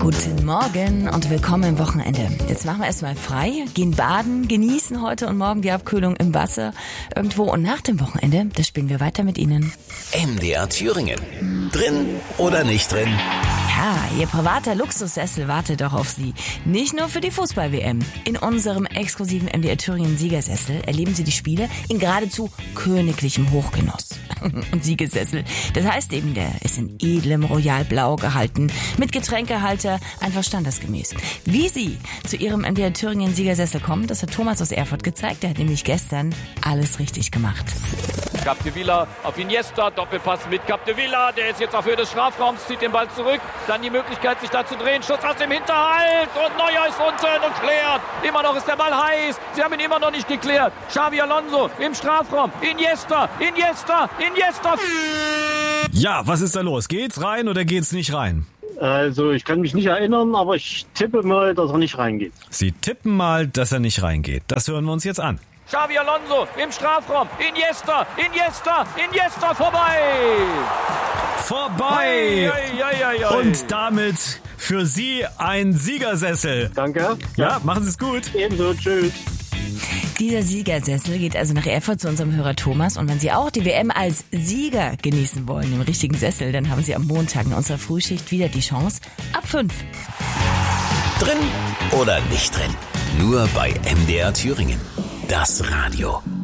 Guten Morgen und willkommen im Wochenende. Jetzt machen wir erstmal frei, gehen baden, genießen heute und morgen die Abkühlung im Wasser irgendwo und nach dem Wochenende, das spielen wir weiter mit Ihnen. MDR Thüringen. Drin oder nicht drin? Ja, Ihr privater Luxussessel wartet doch auf Sie. Nicht nur für die Fußball-WM. In unserem exklusiven MDR Thüringen Siegersessel erleben Sie die Spiele in geradezu königlichem Hochgenuss. Und Siegersessel, das heißt eben, der ist in edlem Royalblau gehalten, mit Getränkehalter, einfach standesgemäß. Wie Sie zu Ihrem MDR Thüringen Siegersessel kommen, das hat Thomas aus Erfurt gezeigt. Der hat nämlich gestern alles richtig gemacht. Capdevila auf Iniesta, Doppelpass mit Capdevila, der ist jetzt auf Höhe des Strafraums, zieht den Ball zurück, dann die Möglichkeit sich da zu drehen, Schuss aus dem Hinterhalt und Neuer ist unten und klärt. Immer noch ist der Ball heiß, sie haben ihn immer noch nicht geklärt. Xabi Alonso im Strafraum, Iniesta. Ja, was ist da los? Geht's rein oder geht's nicht rein? Also ich kann mich nicht erinnern, aber ich tippe mal, dass er nicht reingeht. Sie tippen mal, dass er nicht reingeht. Das hören wir uns jetzt an. Xabi Alonso im Strafraum, Iniesta, vorbei! Vorbei! Ei. Und damit für Sie ein Siegersessel. Danke. Ja, machen Sie es gut. Ebenso, tschüss. Dieser Siegersessel geht also nach Erfurt zu unserem Hörer Thomas. Und wenn Sie auch die WM als Sieger genießen wollen, im richtigen Sessel, dann haben Sie am Montag in unserer Frühschicht wieder die Chance. Ab 5. Drin oder nicht drin? Nur bei MDR Thüringen. Das Radio.